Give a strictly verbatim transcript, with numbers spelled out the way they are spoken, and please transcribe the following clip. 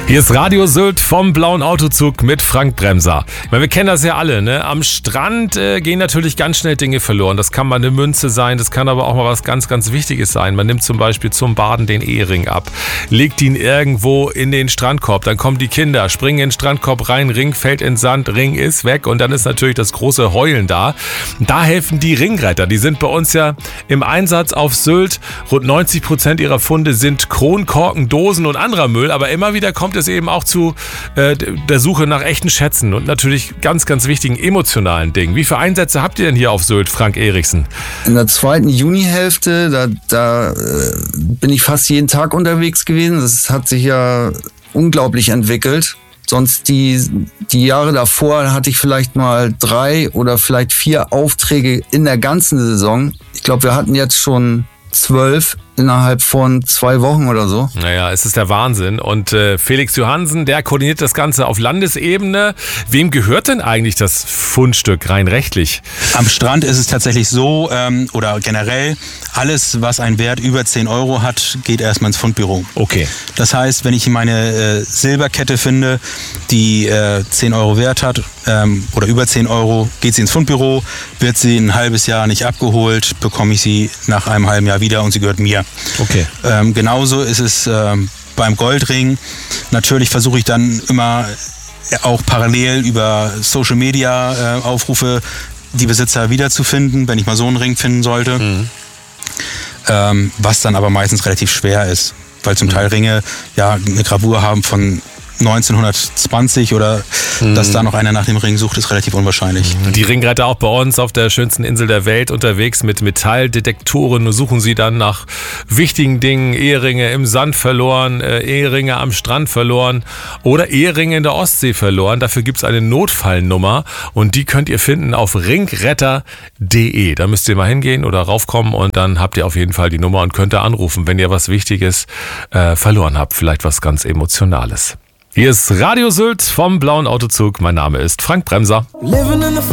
Hier ist Radio Sylt vom Blauen Autozug mit Frank Bremser. Ich meine, wir kennen das ja alle, ne? Am Strand äh, gehen natürlich ganz schnell Dinge verloren. Das kann mal eine Münze sein, das kann aber auch mal was ganz, ganz Wichtiges sein. Man nimmt zum Beispiel zum Baden den Ehering ab, legt ihn irgendwo in den Strandkorb, dann kommen die Kinder, springen in den Strandkorb rein, Ring fällt in Sand, Ring ist weg und dann ist natürlich das große Heulen da. Da helfen die Ringretter, die sind bei uns ja im Einsatz auf Sylt. Rund neunzig Prozent ihrer Funde sind Kronkorken, Dosen und anderer Müll, aber immer wieder kommt es eben auch zu äh, der Suche nach echten Schätzen und natürlich ganz, ganz wichtigen emotionalen Dingen. Wie viele Einsätze habt ihr denn hier auf Sylt, Frank Erichsen? In der zweiten Junihälfte, da, da äh, bin ich fast jeden Tag unterwegs gewesen. Das hat sich ja unglaublich entwickelt. Sonst die, die Jahre davor hatte ich vielleicht mal drei oder vielleicht vier Aufträge in der ganzen Saison. Ich glaube, wir hatten jetzt schon zwölf innerhalb von zwei Wochen oder so. Naja, es ist der Wahnsinn. Und äh, Felix Johansen, der koordiniert das Ganze auf Landesebene. Wem gehört denn eigentlich das Fundstück rein rechtlich? Am Strand ist es tatsächlich so, ähm, oder generell, alles, was einen Wert über zehn Euro hat, geht erstmal ins Fundbüro. Okay. Das heißt, wenn ich meine äh, Silberkette finde, die äh, zehn Euro Wert hat, ähm, oder über zehn Euro, geht sie ins Fundbüro, wird sie ein halbes Jahr nicht abgeholt, bekomme ich sie nach einem halben Jahr wieder und sie gehört mir. Okay. Ähm, genauso ist es ähm, beim Goldring. Natürlich versuche ich dann immer auch parallel über Social Media äh, Aufrufe die Besitzer wiederzufinden, wenn ich mal so einen Ring finden sollte. Mhm. Ähm, was dann aber meistens relativ schwer ist, weil zum Teil Ringe ja eine Gravur haben von neunzehnhundertzwanzig oder mhm. dass da noch einer nach dem Ring sucht, ist relativ unwahrscheinlich. Die Ringretter auch bei uns auf der schönsten Insel der Welt unterwegs mit Metalldetektoren. Suchen sie dann nach wichtigen Dingen, Eheringe im Sand verloren, äh, Eheringe am Strand verloren oder Eheringe in der Ostsee verloren. Dafür gibt es eine Notfallnummer und die könnt ihr finden auf ringretter punkt de. Da müsst ihr mal hingehen oder raufkommen und dann habt ihr auf jeden Fall die Nummer und könnt da anrufen, wenn ihr was Wichtiges äh, verloren habt. Vielleicht was ganz Emotionales. Hier ist Radio Sylt vom Blauen Autozug. Mein Name ist Frank Bremser.